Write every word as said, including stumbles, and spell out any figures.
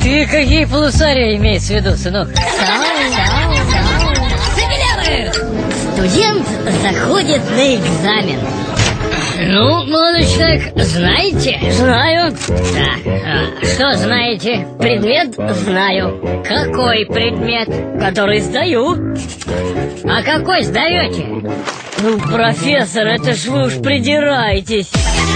И какие полусария имеется в виду, сынок? Студент заходит на экзамен. Ну, молодой человек, знаете? Знаю. Так, а что знаете? Предмет знаю. Какой предмет? Который сдаю. А какой сдаете? Ну, профессор, это ж вы уж придираетесь.